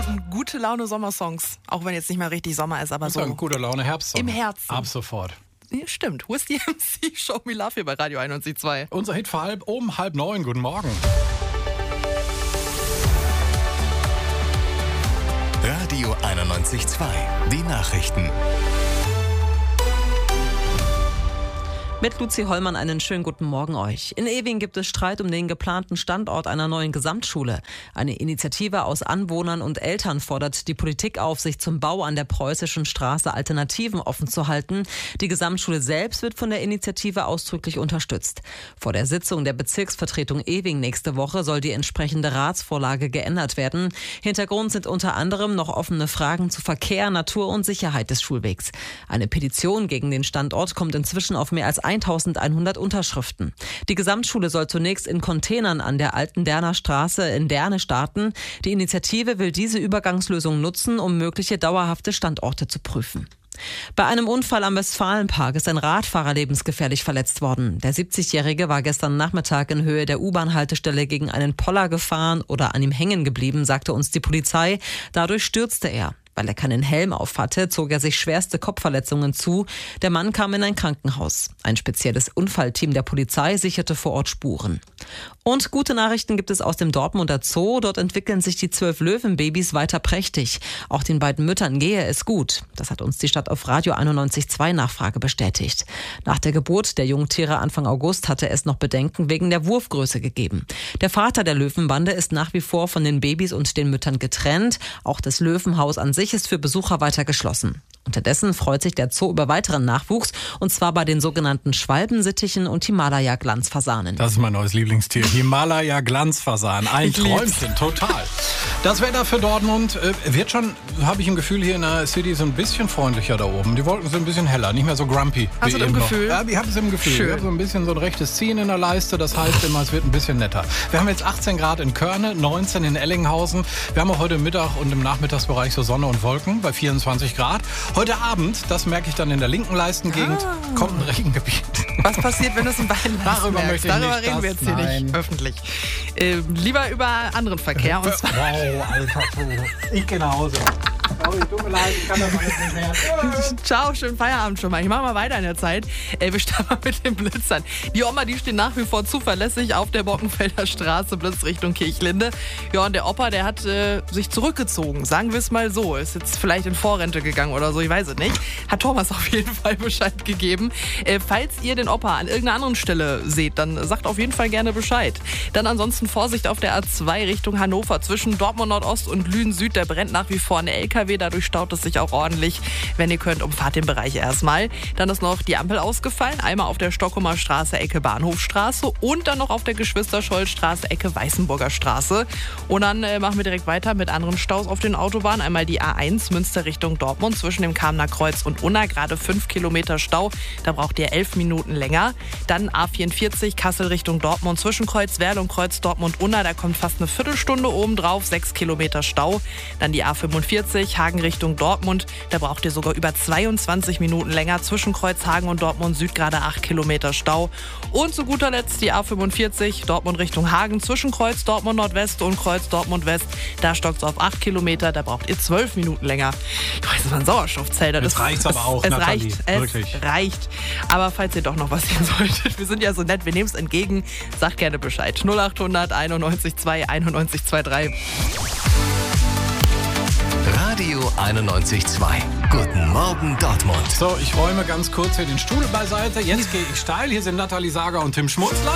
Minuten gute Laune Sommersongs. Auch wenn jetzt nicht mehr richtig Sommer ist, aber Das so. ist ein guter Laune Herbstsong. Im Herzen. Ab sofort. Ja, stimmt. Who is the MC? Show Me Love hier bei Radio 91.2. Unser Hit für um 8:30. Guten Morgen. Radio 91.2. Die Nachrichten. Mit Luzi Hollmann einen schönen guten Morgen euch. In Ewing gibt es Streit um den geplanten Standort einer neuen Gesamtschule. Eine Initiative aus Anwohnern und Eltern fordert die Politik auf, sich zum Bau an der Preußischen Straße Alternativen offen zu halten. Die Gesamtschule selbst wird von der Initiative ausdrücklich unterstützt. Vor der Sitzung der Bezirksvertretung Ewing nächste Woche soll die entsprechende Ratsvorlage geändert werden. Hintergrund sind unter anderem noch offene Fragen zu Verkehr, Natur und Sicherheit des Schulwegs. Eine Petition gegen den Standort kommt inzwischen auf mehr als 1100 Unterschriften. Die Gesamtschule soll zunächst in Containern an der Alten Derner Straße in Derne starten. Die Initiative will diese Übergangslösung nutzen, um mögliche dauerhafte Standorte zu prüfen. Bei einem Unfall am Westfalenpark ist ein Radfahrer lebensgefährlich verletzt worden. Der 70-Jährige war gestern Nachmittag in Höhe der U-Bahn-Haltestelle gegen einen Poller gefahren oder an ihm hängen geblieben, sagte uns die Polizei. Dadurch stürzte er. Weil er keinen Helm auf hatte, zog er sich schwerste Kopfverletzungen zu. Der Mann kam in ein Krankenhaus. Ein spezielles Unfallteam der Polizei sicherte vor Ort Spuren. Und gute Nachrichten gibt es aus dem Dortmunder Zoo. Dort entwickeln sich die 12 Löwenbabys weiter prächtig. Auch den beiden Müttern gehe es gut. Das hat uns die Stadt auf Radio 91.2 Nachfrage bestätigt. Nach der Geburt der Jungtiere Anfang August hatte es noch Bedenken wegen der Wurfgröße gegeben. Der Vater der Löwenbande ist nach wie vor von den Babys und den Müttern getrennt. Auch das Löwenhaus an sich ist für Besucher weiter geschlossen. Unterdessen freut sich der Zoo über weiteren Nachwuchs, und zwar bei den sogenannten Schwalbensittichen und Himalaya-Glanzfasanen. Das ist mein neues Lieblingstier. Himalaya-Glanzfasan. Ein Träumchen, total. Das Wetter für Dortmund wird schon, habe ich ein Gefühl, hier in der City so ein bisschen freundlicher da oben. Die Wolken sind ein bisschen heller, nicht mehr so grumpy. Hast du das im Gefühl? Ja, ich habe es im Gefühl. Schön. Ich habe so ein bisschen so ein rechtes Ziehen in der Leiste. Das heißt immer, es wird ein bisschen netter. Wir haben jetzt 18 Grad in Körne, 19 in Ellinghausen. Wir haben auch heute Mittag und im Nachmittagsbereich so Sonne und Wolken bei 24 Grad. Heute Abend, das merke ich dann in der linken Leistengegend, kommt ein Regengebiet. Was passiert, wenn du es in beiden Darüber merkst? möchte ich Darüber nicht, reden wir jetzt hier nicht öffentlich. Lieber über anderen Verkehr. Und zwar Wow, Alter, ich gehe nach Hause. Sorry, tut mir leid, ich kann das alles nicht mehr. Ciao, schönen Feierabend schon mal. Ich mache mal weiter in der Zeit. Wir starten mal mit den Blitzern. Die Oma, die stehen nach wie vor zuverlässig auf der Bockenfelder Straße, Blitz Richtung Kirchlinde. Ja, und der Opa, der hat sich zurückgezogen, sagen wir es mal so. Ist jetzt vielleicht in Vorrente gegangen oder so, ich weiß es nicht. Hat Thomas auf jeden Fall Bescheid gegeben. Falls ihr den Opa an irgendeiner anderen Stelle seht, dann sagt auf jeden Fall gerne Bescheid. Dann ansonsten Vorsicht auf der A2 Richtung Hannover zwischen Dortmund Nordost und Lünen Süd. Da brennt nach wie vor eine LKW. Dadurch staut es sich auch ordentlich. Wenn ihr könnt, umfahrt den Bereich erstmal. Dann ist noch die Ampel ausgefallen. Einmal auf der Stockholmer Straße, Ecke Bahnhofstraße und dann noch auf der Geschwister-Scholl-Straße, Ecke Weißenburger Straße. Und dann machen wir direkt weiter mit anderen Staus auf den Autobahnen. Einmal die A1 Münster Richtung Dortmund zwischen dem Kamener Kreuz und Unna. Gerade 5 Kilometer Stau. Da braucht ihr 11 Minuten länger. Dann A44 Kassel Richtung Dortmund zwischen Kreuzwerl und Kreuz Dortmund-Unna. Da kommt fast eine Viertelstunde oben drauf. 6 Kilometer Stau. Dann die A45 Hagen Richtung Dortmund. Da braucht ihr sogar über 22 Minuten länger. Zwischen Kreuzhagen und Dortmund Süd gerade 8 Kilometer Stau. Und zu guter Letzt die A45 Dortmund Richtung Hagen. Zwischen Kreuz Dortmund Nordwest und Kreuz Dortmund West. Da stockt es auf 8 Kilometer. Da braucht ihr 12 Minuten länger. Ich weiß, das war ein Sauerstoffzähler. Das reicht aber auch, Nathalie. Es reicht. Aber falls ihr doch noch was sehen solltet, wir sind ja so nett, wir nehmen es entgegen. Sagt gerne Bescheid. 0800 91 2 91 23. Radio 91.2. Guten Morgen Dortmund. So, ich räume ganz kurz hier den Stuhl beiseite. Jetzt gehe ich steil. Hier sind Nathalie Sager und Tim Schmutzler.